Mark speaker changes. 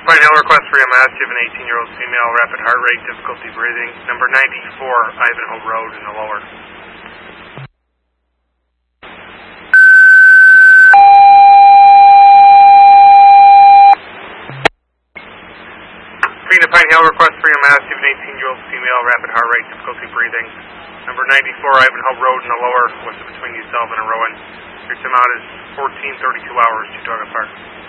Speaker 1: Pine Hill request for EMS. You have an 18-year-old female, rapid heart rate, difficulty breathing. Number 94, Ivanhoe Road in the lower. Pine Hill request for EMS. You have an 18-year-old female, rapid heart rate, difficulty breathing. Number 94, Ivanhoe Road in the lower. What's between yourself and a Rowan? Your time out is 14:32 hours to Doga Park.